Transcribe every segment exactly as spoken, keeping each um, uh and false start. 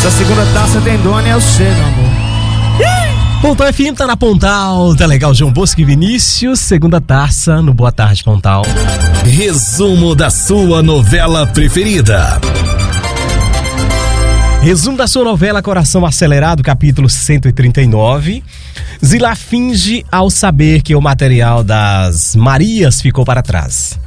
Essa segunda taça tem dono, eu sei, meu amor. Pontal F M tá na Pontal, tá legal, João Bosco e Vinícius, segunda taça no Boa Tarde Pontal. Resumo da sua novela preferida. Resumo da sua novela Coração Acelerado, capítulo cento e trinta e nove. Zila finge ao saber que o material das Marias ficou para trás.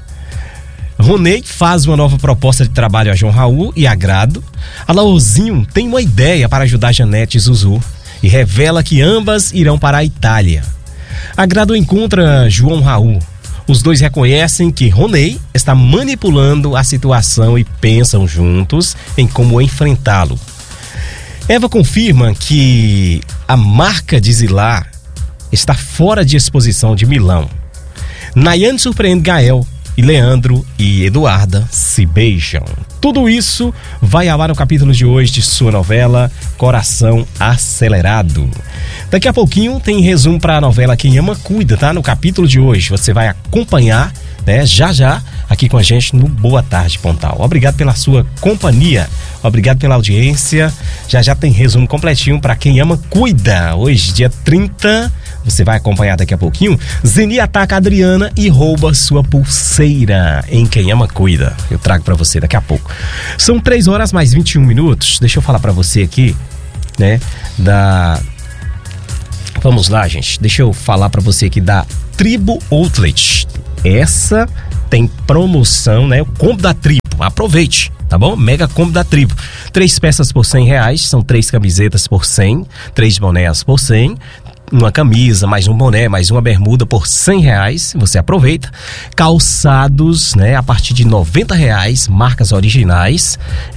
Ronei faz uma nova proposta de trabalho a João Raul e agrado. Alaozinho tem uma ideia para ajudar Janete e Zuzu e revela que ambas irão para a Itália. Agrado encontra João Raul. Os dois reconhecem que Ronei está manipulando a situação e pensam juntos em como enfrentá-lo. Eva confirma que a marca de Zila está fora de exposição de Milão. Nayane surpreende Gael e Leandro e Eduarda se beijam. Tudo isso vai ao ar no capítulo de hoje de sua novela Coração Acelerado. Daqui a pouquinho tem resumo para a novela Quem Ama Cuida, tá? No capítulo de hoje você vai acompanhar, né, já já aqui com a gente no Boa Tarde Pontal. Obrigado pela sua companhia, obrigado pela audiência. Já já tem resumo completinho para Quem Ama Cuida. Hoje, dia trinta, você vai acompanhar daqui a pouquinho. Zeni ataca a Adriana e rouba sua pulseira em Quem Ama Cuida. Eu trago para você daqui a pouco. São três horas mais vinte e um minutos. Deixa eu falar para você aqui, né, da... Vamos lá, gente. Deixa eu falar para você aqui da Tribo Outlet. Essa tem promoção, né? O combo da Tribo. Aproveite, tá bom? Mega combo da Tribo. Três peças por cem reais. São três camisetas por cem. Três bonés por cem. Uma camisa, mais um boné, mais uma bermuda por cem reais. Você aproveita. Calçados, né? A partir de noventa reais. Marcas originais.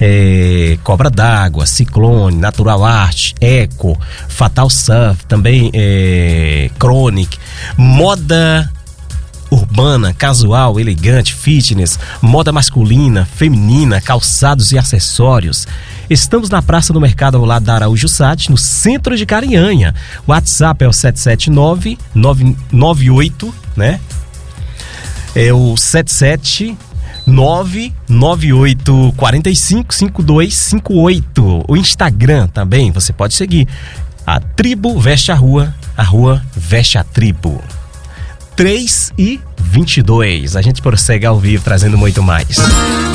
É, Cobra d'Água, Ciclone, Natural Art, Eco, Fatal Surf, também é, Chronic. Moda urbana, casual, elegante, fitness, moda masculina, feminina, calçados e acessórios. Estamos na Praça do Mercado ao lado da Araújo Sat, no centro de Carinhanha. O WhatsApp é o sete sete nove, nove nove oito, né? É o sete sete nove nove oito quatro cinco cinco dois cinco oito. O Instagram também você pode seguir. A Tribo Veste a Rua, a Rua Veste a Tribo. três e vinte e dois. A gente prossegue ao vivo trazendo muito mais.